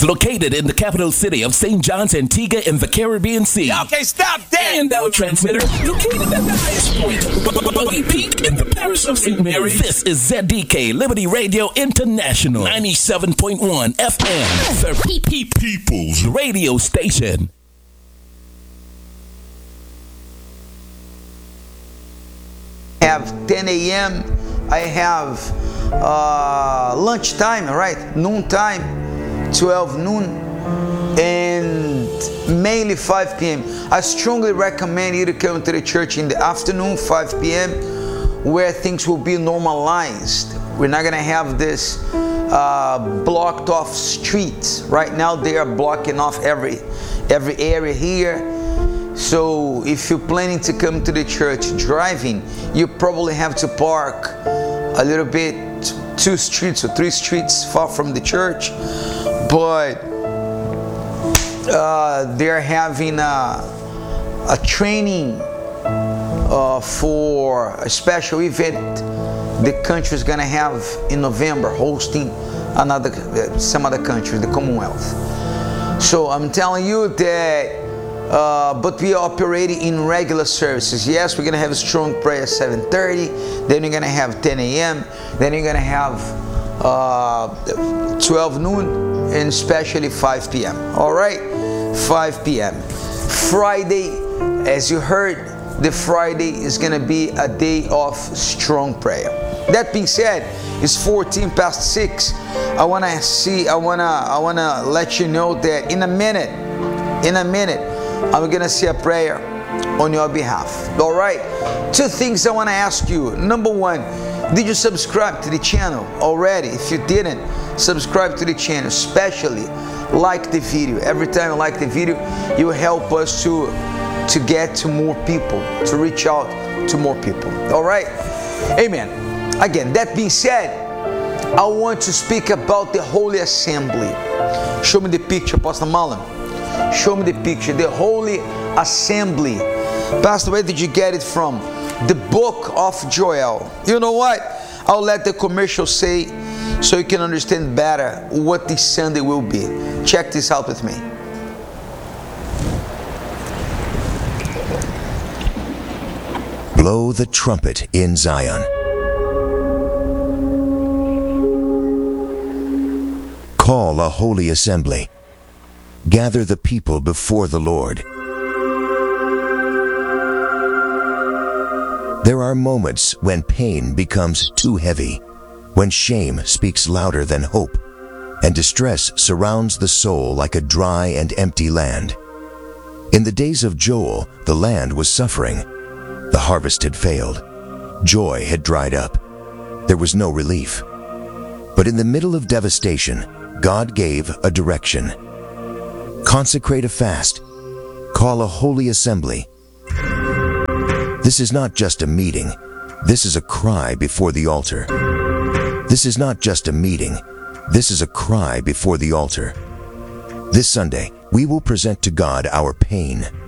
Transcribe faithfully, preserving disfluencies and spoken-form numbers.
located in the capital city of Saint John's, Antigua in the Caribbean Sea. Okay, stop that! And our transmitter, located at the highest point, Buggy Peak in the parish of Saint Mary. This is Z D K Liberty Radio International, ninety-seven point one F M, the Pe- Pe- People's Radio Station. I have ten a.m. I have uh, lunchtime, right? Noon time, twelve noon, and mainly five p.m. I strongly recommend you to come to the church in the afternoon, five p.m., where things will be normalized. We're not gonna have this uh, blocked off streets. Right now, they are blocking off every every area here. So if you're planning to come to the church driving, you probably have to park a little bit, two streets or three streets far from the church. But uh, they're having a, a training uh, for a special event the country is going to have in November, hosting another some other countries, the Commonwealth. So I'm telling you that Uh, but we are operating in regular services. Yes, we're going to have a strong prayer at seven thirty. Then you're going to have ten a.m. Then you're going to have uh, twelve noon and especially five p.m. All right, five p.m. Friday, as you heard, the Friday is going to be a day of strong prayer. That being said, it's fourteen past six. I want to see. I want to. I want to let you know that in a minute. In a minute. I'm going to say a prayer on your behalf. All right? Two things I want to ask you. Number one, did you subscribe to the channel already? If you didn't, subscribe to the channel. Especially like the video. Every time you like the video, you help us to, to get to more people, to reach out to more people. All right? Amen. Again, that being said, I want to speak about the Holy Assembly. Show me the picture, Pastor Marlon. Show me the picture, the Holy Assembly. Pastor, where did you get it from? The book of Joel. You know what? I'll let the commercial say so you can understand better what this Sunday will be. Check this out with me. Blow the trumpet in Zion. Call a holy assembly. Gather the people before the Lord. There are moments when pain becomes too heavy, when shame speaks louder than hope, and distress surrounds the soul like a dry and empty land. In the days of Joel, the land was suffering. The harvest had failed. Joy had dried up. There was no relief. But in the middle of devastation, God gave a direction. Consecrate a fast. Call a holy assembly. This is not just a meeting. This is a cry before the altar. This is not just a meeting. This is a cry before the altar. This Sunday, we will present to God our pain,